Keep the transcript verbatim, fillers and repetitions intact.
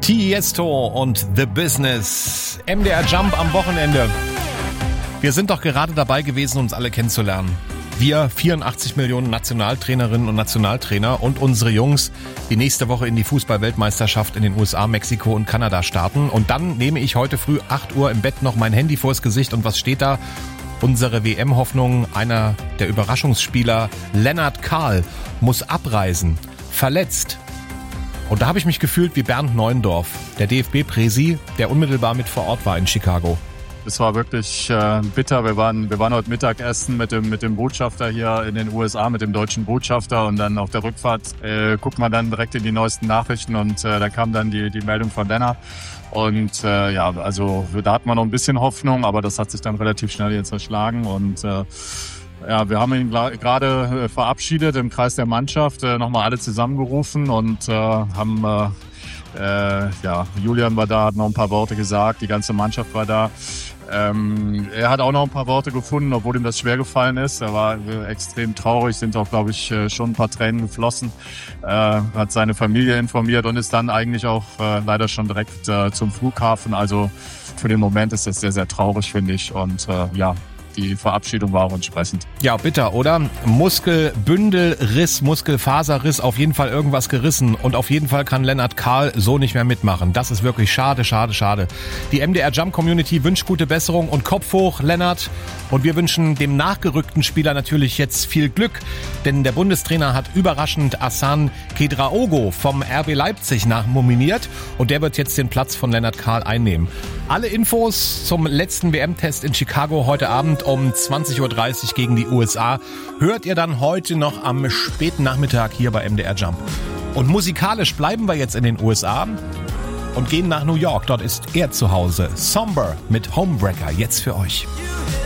Tiesto und The Business. M D R Jump am Wochenende. Wir sind doch gerade dabei gewesen, uns alle kennenzulernen. Wir, vierundachtzig Millionen Nationaltrainerinnen und Nationaltrainer und unsere Jungs, die nächste Woche in die Fußball-Weltmeisterschaft in den U S A, Mexiko und Kanada starten. Und dann nehme ich heute früh acht Uhr im Bett noch mein Handy vors Gesicht. Und was steht da? Unsere W M-Hoffnung, einer der Überraschungsspieler, Lennart Kahl, muss abreisen. Verletzt. Und da habe ich mich gefühlt wie Bernd Neuendorf, der D F B-Präsi, der unmittelbar mit vor Ort war in Chicago. Es war wirklich äh, bitter. Wir waren, wir waren heute Mittagessen mit dem, mit dem Botschafter hier in den U S A, mit dem deutschen Botschafter. Und dann auf der Rückfahrt äh, guckt man dann direkt in die neuesten Nachrichten. Und äh, da kam dann die, die Meldung von Lennart. Und äh, ja, also da hatten wir noch ein bisschen Hoffnung, aber das hat sich dann relativ schnell jetzt zerschlagen. Und äh, ja, wir haben ihn gerade äh, verabschiedet im Kreis der Mannschaft, äh, nochmal alle zusammengerufen und äh, haben... Äh, Äh, ja, Julian war da, hat noch ein paar Worte gesagt, die ganze Mannschaft war da. Ähm, er hat auch noch ein paar Worte gefunden, obwohl ihm das schwer gefallen ist. Er war äh, extrem traurig, sind auch, glaube ich, äh, schon ein paar Tränen geflossen. Äh, hat seine Familie informiert und ist dann eigentlich auch äh, leider schon direkt äh, zum Flughafen. Also für den Moment ist das sehr, sehr traurig, finde ich. Und äh, ja, die Verabschiedung war auch entsprechend. Ja, bitter, oder? Muskelbündelriss, Muskelfaserriss, auf jeden Fall irgendwas gerissen. Und auf jeden Fall kann Lennart Kahl so nicht mehr mitmachen. Das ist wirklich schade, schade, schade. Die M D R Jump Community wünscht gute Besserung und Kopf hoch, Lennart. Und wir wünschen dem nachgerückten Spieler natürlich jetzt viel Glück. Denn der Bundestrainer hat überraschend Hassan Kedraogo vom R B Leipzig nachnominiert. Und der wird jetzt den Platz von Lennart Kahl einnehmen. Alle Infos zum letzten W M-Test in Chicago heute Abend um zwanzig Uhr dreißig gegen die U S A hört ihr dann heute noch am späten Nachmittag hier bei M D R Jump. Und musikalisch bleiben wir jetzt in den U S A und gehen nach New York. Dort ist er zu Hause. Somber mit Homebreaker jetzt für euch.